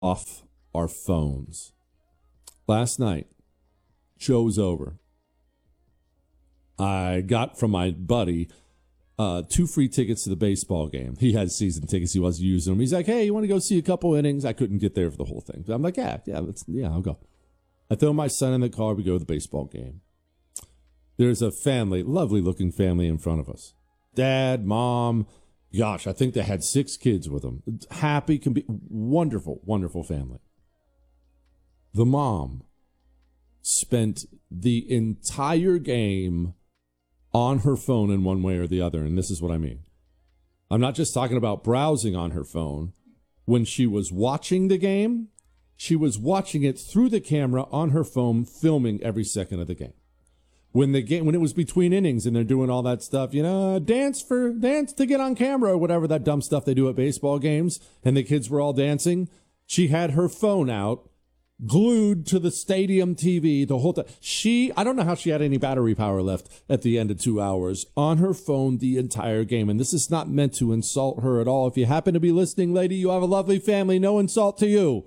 off our phones. Last night, show's over. I got from my buddy 2 free tickets to the baseball game. He had season tickets. He wasn't using them. He's like, hey, you want to go see a couple innings? I couldn't get there for the whole thing. I'm like, yeah, I'll go. I throw my son in the car. We go to the baseball game. There's a family, lovely-looking family in front of us. Dad, mom, gosh, I think they had 6 kids with them. Happy, can be wonderful, wonderful family. The mom spent the entire game on her phone in one way or the other, and this is what I mean. I'm not just talking about browsing on her phone. When she was watching the game, she was watching it through the camera on her phone, filming every second of the game. When it was between innings and they're doing all that stuff, dance to get on camera or whatever, that dumb stuff they do at baseball games, and the kids were all dancing, she had her phone out, glued to the stadium TV the whole time. I don't know how she had any battery power left at the end of 2 hours, on her phone the entire game. And this is not meant to insult her at all. If you happen to be listening, lady, you have a lovely family. No insult to you.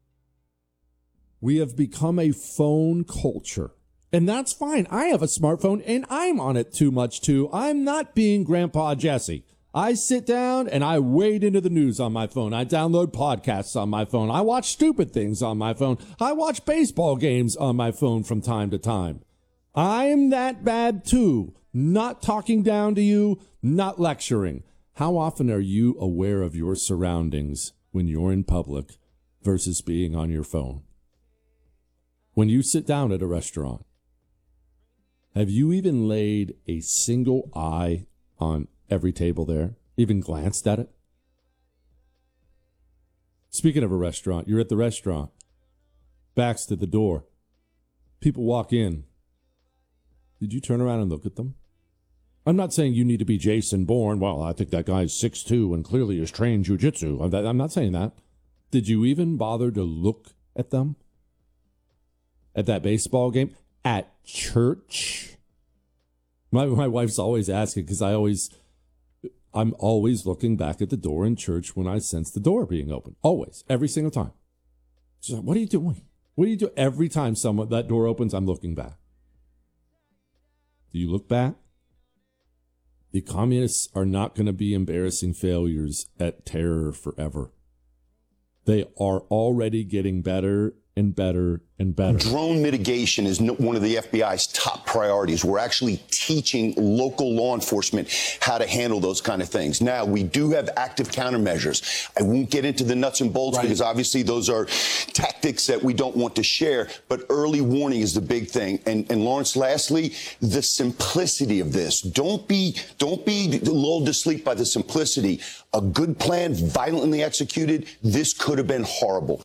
We have become a phone culture. And that's fine. I have a smartphone and I'm on it too much too. I'm not being Grandpa Jesse. I sit down and I wade into the news on my phone. I download podcasts on my phone. I watch stupid things on my phone. I watch baseball games on my phone from time to time. I'm that bad too. Not talking down to you, not lecturing. How often are you aware of your surroundings when you're in public versus being on your phone? When you sit down at a restaurant, have you even laid a single eye on every table there? Even glanced at it? Speaking of a restaurant, you're at the restaurant. Back's to the door. People walk in. Did you turn around and look at them? I'm not saying you need to be Jason Bourne. Well, I think that guy's 6'2" and clearly is trained jiu-jitsu. I'm not saying that. Did you even bother to look at them? At that baseball game? At church? My wife's always asking because I'm always looking back at the door in church when I sense the door being open. Always. Every single time. She's like, what are you doing? What do you do? Every time that door opens, I'm looking back. Do you look back? The communists are not going to be embarrassing failures at terror forever. They are already getting better and better and better. Drone mitigation is one of the FBI's top priorities. We're actually teaching local law enforcement how to handle those kind of things. Now, we do have active countermeasures. I won't get into the nuts and bolts because obviously those are tactics that we don't want to share, but early warning is the big thing. And Lawrence, lastly, the simplicity of this. Don't be lulled to sleep by the simplicity. A good plan, violently executed, this could have been horrible.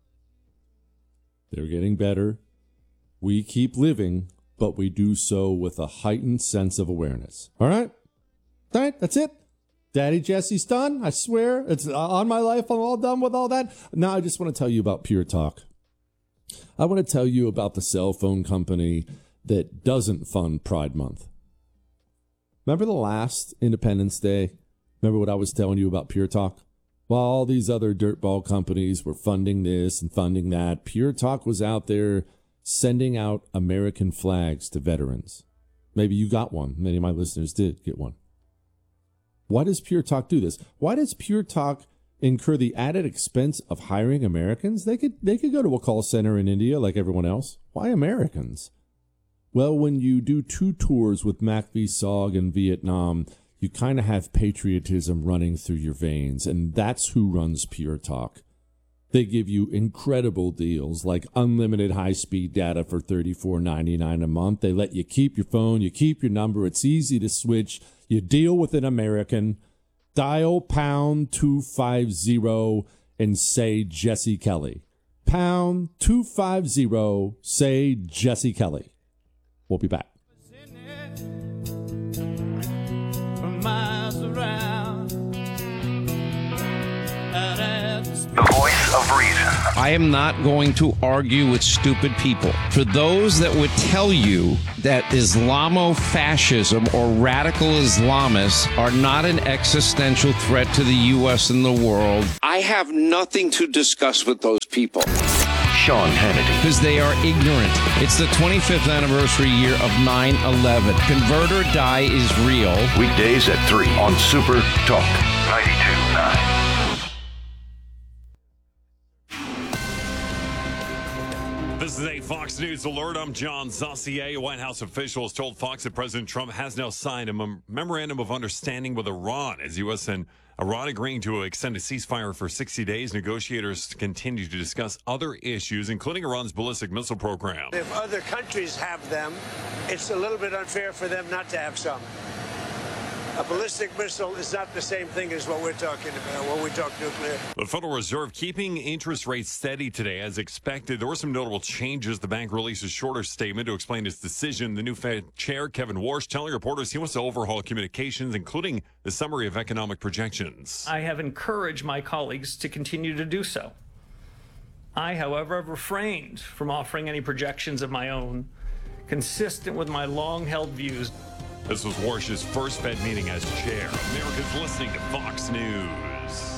They're getting better. We keep living, but we do so with a heightened sense of awareness. All right? All right, that's it. Daddy Jesse's done. I swear. It's on my life. I'm all done with all that. Now I just want to tell you about Pure Talk. I want to tell you about the cell phone company that doesn't fund Pride Month. Remember the last Independence Day? Remember what I was telling you about Pure Talk? While all these other dirtball companies were funding this and funding that, Pure Talk was out there sending out American flags to veterans. Maybe you got one. Many of my listeners did get one. Why does Pure Talk do this? Why does Pure Talk incur the added expense of hiring Americans? They could go to a call center in India like everyone else. Why Americans? Well, when you do 2 tours with MACV-SOG in Vietnam, you kind of have patriotism running through your veins, and that's who runs Pure Talk. They give you incredible deals like unlimited high-speed data for $34.99 a month. They let you keep your phone, you keep your number. It's easy to switch. You deal with an American. Dial pound 250 and say Jesse Kelly. Pound 250, say Jesse Kelly. We'll be back. The voice of reason. I am not going to argue with stupid people. For those that would tell you that Islamofascism or radical Islamists are not an existential threat to the U.S. and the world, I have nothing to discuss with those people. Sean Hannity. Because they are ignorant. It's the 25th anniversary year of 9/11. Convert or Die is real. Weekdays at 3 on Super Talk 92.9. This is a Fox News alert. I'm John Saucier. White House officials told Fox that President Trump has now signed a memorandum of understanding with Iran as U.S. and Iran agreeing to extend a ceasefire for 60 days. Negotiators continue to discuss other issues, including Iran's ballistic missile program. If other countries have them, it's a little bit unfair for them not to have some. A ballistic missile is not the same thing as what we're talking about when we talk nuclear. The Federal Reserve keeping interest rates steady today as expected. There were some notable changes. The bank released a shorter statement to explain its decision. The new Fed chair, Kevin Warsh, telling reporters he wants to overhaul communications, including the summary of economic projections. I have encouraged my colleagues to continue to do so. I, however, have refrained from offering any projections of my own, consistent with my long-held views. This was Warsh's first Fed meeting as chair. America's listening to Fox News.